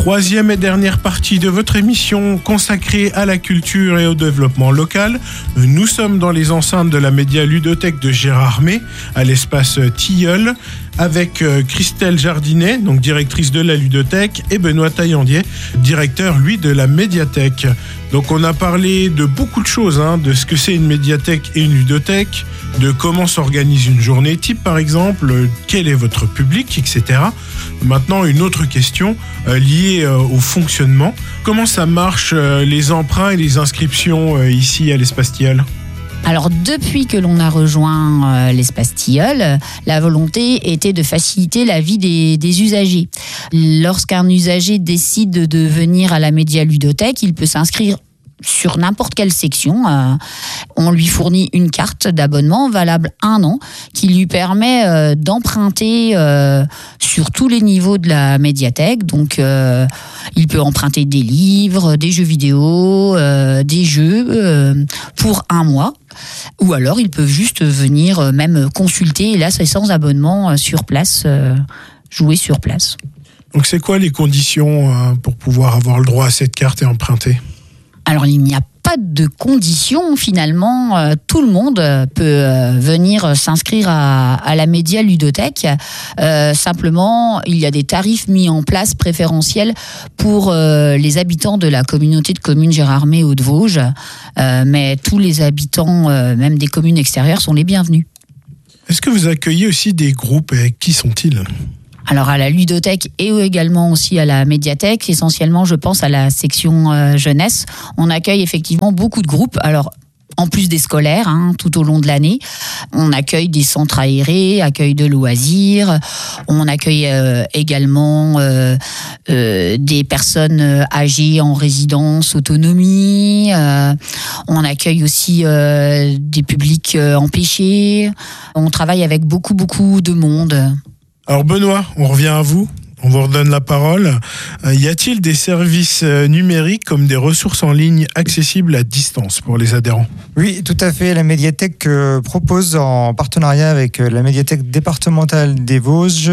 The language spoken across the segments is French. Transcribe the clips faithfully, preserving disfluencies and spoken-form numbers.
Troisième et dernière partie de votre émission consacrée à la culture et au développement local. Nous sommes dans les enceintes de la média ludothèque de Gérardmer, à l'espace Tilleul, avec Christelle Jardinet, donc directrice de la ludothèque, et Benoît Taillandier, directeur, lui, de la médiathèque. Donc on a parlé de beaucoup de choses, hein, de ce que c'est une médiathèque et une ludothèque, de comment s'organise une journée type par exemple, quel est votre public, et cetera. Maintenant, une autre question euh, liée euh, au fonctionnement. Comment ça marche, euh, les emprunts et les inscriptions euh, ici à l'espace Tilleul ? Alors, depuis que l'on a rejoint euh, l'espace Tilleul, la volonté était de faciliter la vie des, des usagers. Lorsqu'un usager décide de venir à la média ludothèque, il peut s'inscrire sur n'importe quelle section. Euh, on lui fournit une carte d'abonnement valable un an qui lui permet euh, d'emprunter euh, sur tous les niveaux de la médiathèque. Donc, euh, il peut emprunter des livres, des jeux vidéo, euh, des jeux euh, pour un mois. Ou alors, ils peuvent juste venir euh, même consulter. Et là, c'est sans abonnement euh, sur place, euh, jouer sur place. Donc, c'est quoi les conditions euh, pour pouvoir avoir le droit à cette carte et emprunter ? Alors, il n'y a pas de conditions, finalement. Euh, tout le monde peut euh, venir s'inscrire à, à la média ludothèque. Euh, simplement, il y a des tarifs mis en place préférentiels pour euh, les habitants de la communauté de communes Gérardmer Hauts-de-Vosges. Euh, mais tous les habitants, euh, même des communes extérieures, sont les bienvenus. Est-ce que vous accueillez aussi des groupes et qui sont-ils ? Alors à la ludothèque et également aussi à la médiathèque, essentiellement je pense à la section euh, jeunesse, on accueille effectivement beaucoup de groupes. Alors en plus des scolaires, hein, tout au long de l'année, on accueille des centres aérés, accueil de loisirs, on accueille euh, également euh, euh, des personnes âgées en résidence autonomie, euh, on accueille aussi euh, des publics euh, empêchés, on travaille avec beaucoup beaucoup de monde. Alors Benoît, on revient à vous, on vous redonne la parole. Euh, y a-t-il des services euh, numériques comme des ressources en ligne accessibles à distance pour les adhérents ? Oui, tout à fait. La médiathèque euh, propose en partenariat avec euh, la médiathèque départementale des Vosges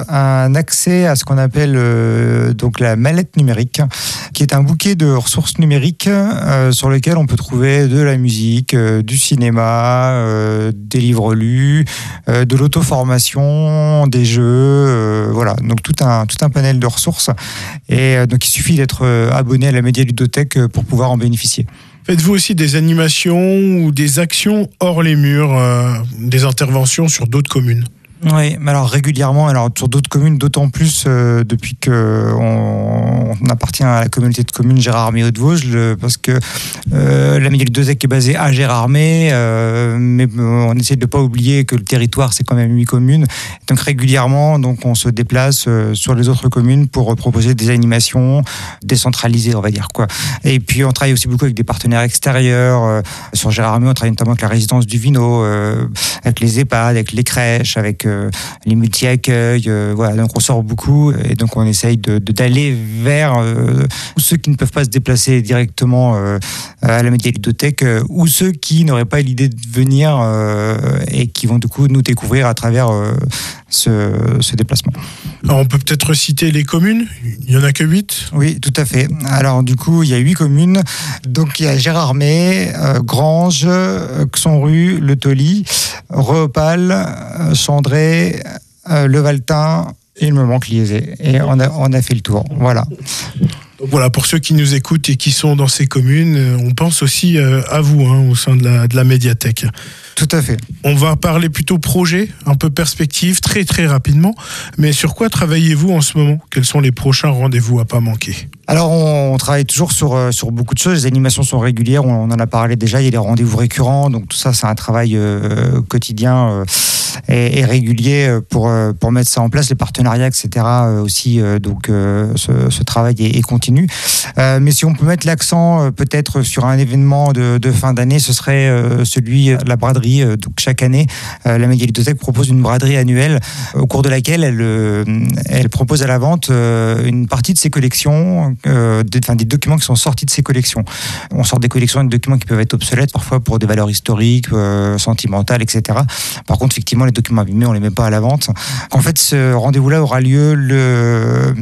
un accès à ce qu'on appelle euh, donc la mallette numérique, qui est un bouquet de ressources numériques euh, sur lesquelles on peut trouver de la musique, euh, du cinéma, euh, des livres lus, euh, de l'auto-formation, des jeux, euh, voilà. Donc tout un tout un panel de ressources. Et euh, donc il suffit d'être euh, abonné à la média ludothèque pour pouvoir en bénéficier. Faites-vous aussi des animations ou des actions hors les murs, euh, des interventions sur d'autres communes ? Oui, mais alors régulièrement, alors sur d'autres communes, d'autant plus euh, depuis que on, on appartient à la communauté de communes Gérardmer Hauts-de-Vosges, le, parce que euh, la média ludothèque est basée à Gérardmer, euh, mais on essaie de ne pas oublier que le territoire c'est quand même huit communes, donc régulièrement, donc on se déplace euh, sur les autres communes pour proposer des animations décentralisées, on va dire quoi. Et puis on travaille aussi beaucoup avec des partenaires extérieurs. Euh, sur Gérardmer, on travaille notamment avec la résidence du Vino, euh, avec les EHPAD, avec les crèches, avec euh, les multi-accueils, euh, voilà, donc on sort beaucoup et donc on essaye de, de, d'aller vers euh, ceux qui ne peuvent pas se déplacer directement euh, à la média ludothèque euh, ou ceux qui n'auraient pas l'idée de venir euh, et qui vont du coup nous découvrir à travers euh, ce, ce déplacement. Alors on peut peut-être citer les communes, il n'y en a que huit ? Oui, tout à fait. Alors du coup, il y a huit communes. Donc il y a Gérardmer, euh, Granges, euh, Xonru, Le Tauly, Reopal, euh, Chandray, euh, Le Valtin, et il me manque Liezé. Et on a, on a fait le tour. Voilà. Donc voilà, pour ceux qui nous écoutent et qui sont dans ces communes, on pense aussi à vous, hein, au sein de la, de la médiathèque. Tout à fait. On va parler plutôt projet, un peu perspective, très très rapidement. Mais sur quoi travaillez-vous en ce moment ? Quels sont les prochains rendez-vous à pas manquer ? Alors on, on travaille toujours sur, sur beaucoup de choses. Les animations sont régulières, on, on en a parlé déjà. Il y a les rendez-vous récurrents, donc tout ça c'est un travail euh, quotidien euh, et, et régulier pour, pour mettre ça en place. Les partenariats, et cetera euh, aussi, euh, donc euh, ce, ce travail est, est continu. Euh, mais si on peut mettre l'accent euh, peut-être sur un événement de, de fin d'année, ce serait euh, celui de la braderie. Donc chaque année, euh, la média ludothèque propose une braderie annuelle au cours de laquelle elle, euh, elle propose à la vente euh, une partie de ses collections, euh, des, enfin, des documents qui sont sortis de ses collections. On sort des collections et des documents qui peuvent être obsolètes parfois pour des valeurs historiques, euh, sentimentales, et cetera. Par contre, effectivement, les documents abîmés, on les met pas à la vente. En fait, ce rendez-vous-là aura lieu le,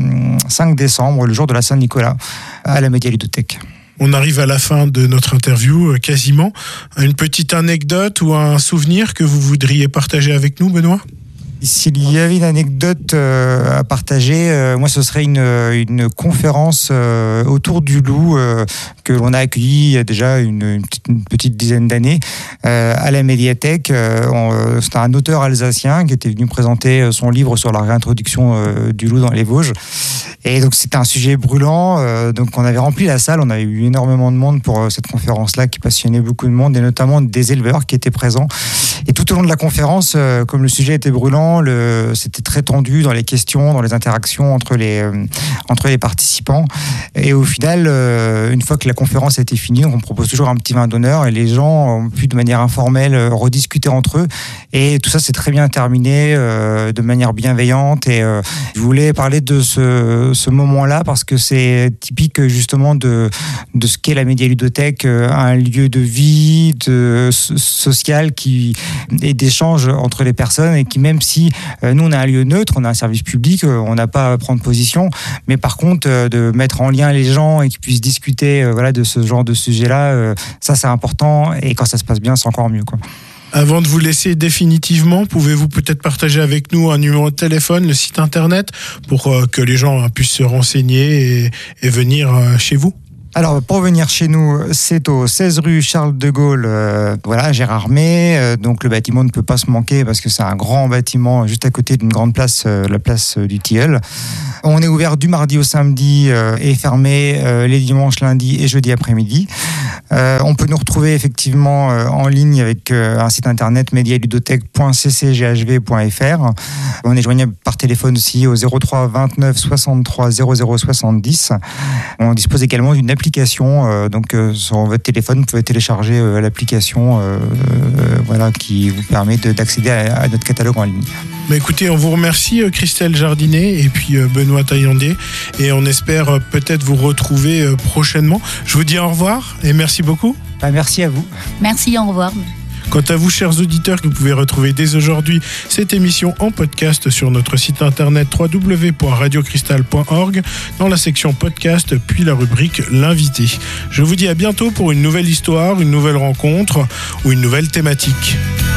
cinq décembre, le jour de la Saint-Nicolas, à la Médialudothèque. On arrive à la fin de notre interview, euh, quasiment. Une petite anecdote ou un souvenir que vous voudriez partager avec nous, Benoît ? S'il y avait une anecdote euh, à partager, euh, moi ce serait une, une conférence euh, autour du loup euh, que l'on a accueillie il y a déjà une, une, petite, une petite dizaine d'années euh, à la médiathèque. Euh, C'était un auteur alsacien qui était venu présenter son livre sur la réintroduction euh, du loup dans les Vosges. Et donc c'était un sujet brûlant, euh, donc on avait rempli la salle, on avait eu énormément de monde pour euh, cette conférence-là qui passionnait beaucoup de monde, et notamment des éleveurs qui étaient présents. Et tout au long de la conférence, euh, comme le sujet était brûlant, le, c'était très tendu dans les questions, dans les interactions entre les, euh, entre les participants. Et au final, euh, une fois que la conférence a été finie, on propose toujours un petit vin d'honneur, et les gens ont pu de manière informelle euh, rediscuter entre eux. Et tout ça s'est très bien terminé, euh, de manière bienveillante. Et euh, je voulais parler de ce, ce moment-là parce que c'est typique justement de, de ce qu'est la Médialudothèque, un lieu de vie, de social qui et d'échange entre les personnes, et qui, même si euh, nous on a un lieu neutre, on a un service public, euh, on n'a pas à prendre position, mais par contre euh, de mettre en lien les gens et qu'ils puissent discuter euh, voilà, de ce genre de sujet-là, euh, ça c'est important, et quand ça se passe bien c'est encore mieux, quoi. Avant de vous laisser définitivement, pouvez-vous peut-être partager avec nous un numéro de téléphone, le site internet, pour euh, que les gens hein, puissent se renseigner et, et venir euh, chez vous ? Alors, pour venir chez nous, c'est au seize rue Charles de Gaulle, euh, voilà, Gérardmer. Euh, donc, le bâtiment ne peut pas se manquer parce que c'est un grand bâtiment juste à côté d'une grande place, euh, la place euh, du Tilleul. On est ouvert du mardi au samedi euh, et fermé euh, les dimanches, lundis et jeudi après-midi. Euh, on peut nous retrouver effectivement euh, en ligne avec euh, un site internet médialudothèque point c c g h v point f r. On est joignable par téléphone aussi au zéro trois vingt-neuf soixante-trois zéro zéro soixante-dix. On dispose également d'une application, euh, donc euh, sur votre téléphone, vous pouvez télécharger euh, l'application euh, euh, voilà, qui vous permet de, d'accéder à, à notre catalogue en ligne. Bah écoutez, on vous remercie euh, Christelle Jardinet et puis euh, Benoît Taillandier, et on espère euh, peut-être vous retrouver euh, prochainement. Je vous dis au revoir et merci beaucoup. Bah, merci à vous. Merci, au revoir. Quant à vous, chers auditeurs, vous pouvez retrouver dès aujourd'hui cette émission en podcast sur notre site internet w w w point radio cristal point org dans la section podcast, puis la rubrique l'invité. Je vous dis à bientôt pour une nouvelle histoire, une nouvelle rencontre ou une nouvelle thématique.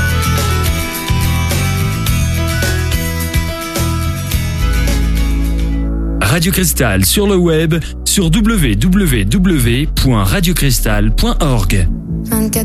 Radio Cristal sur le web sur w w w point radio cristal point org.